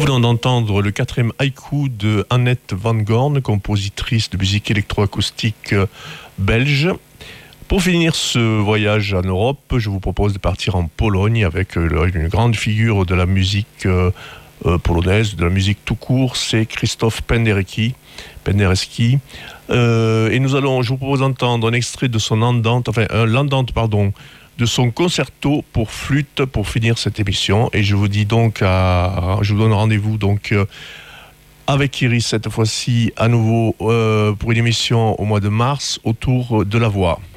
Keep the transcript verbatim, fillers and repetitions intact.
venons d'entendre le quatrième haïku de Annette Van Gorn, compositrice de musique électroacoustique belge. Pour finir ce voyage en Europe, je vous propose de partir en Pologne avec une grande figure de la musique euh, polonaise, de la musique tout court, c'est Krzysztof Penderecki. Penderecki. Euh, et nous allons, je vous propose d'entendre un extrait de son andante, enfin, euh, l'andante, pardon, de son concerto pour flûte pour finir cette émission. Et je vous dis donc, à, je vous donne rendez-vous donc euh, avec Iris cette fois-ci à nouveau euh, pour une émission au mois de mars autour de la voix.